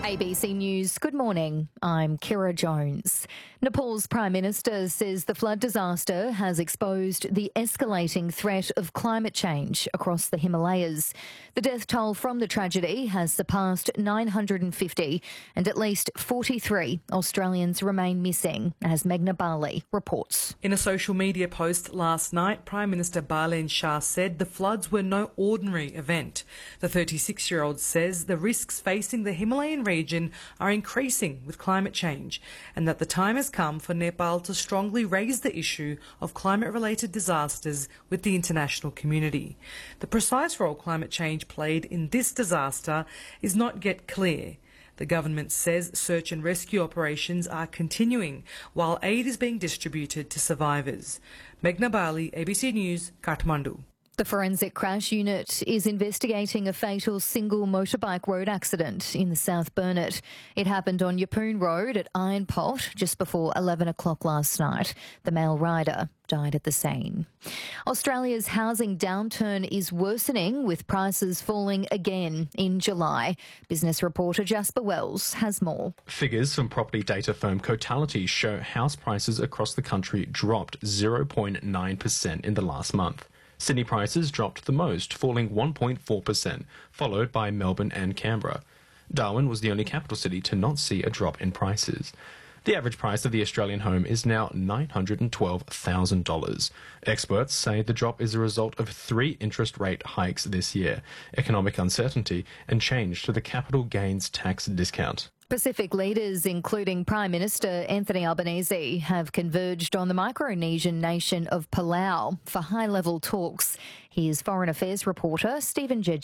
ABC News, good morning. I'm Kira Jones. Nepal's Prime Minister says the flood disaster has exposed the escalating threat of climate change across the Himalayas. The death toll from the tragedy has surpassed 950 and at least 43 Australians remain missing, as Meghna Bali reports. In a social media post last night, Prime Minister Balen Shah said the floods were no ordinary event. The 36-year-old says the risks facing the Himalayan region are increasing with climate change and that the time has come for Nepal to strongly raise the issue of climate-related disasters with the international community. The precise role climate change played in this disaster is not yet clear. The government says search and rescue operations are continuing while aid is being distributed to survivors. Meghna Bali, ABC News, Kathmandu. The Forensic Crash Unit is investigating a fatal single motorbike road accident in the South Burnett. It happened on Yeppoon Road at Iron Pot just before 11 o'clock last night. The male rider died at the scene. Australia's housing downturn is worsening, with prices falling again in July. Business reporter Jasper Wells has more. Figures from property data firm Cotality show house prices across the country dropped 0.9% in the last month. Sydney prices dropped the most, falling 1.4%, followed by Melbourne and Canberra. Darwin was the only capital city to not see a drop in prices. The average price of the Australian home is now $912,000. Experts say the drop is a result of 3 interest rate hikes this year, economic uncertainty, and change to the capital gains tax discount. Pacific leaders, including Prime Minister Anthony Albanese, have converged on the Micronesian nation of Palau for high-level talks. Here's Foreign Affairs reporter Stephen Jedge.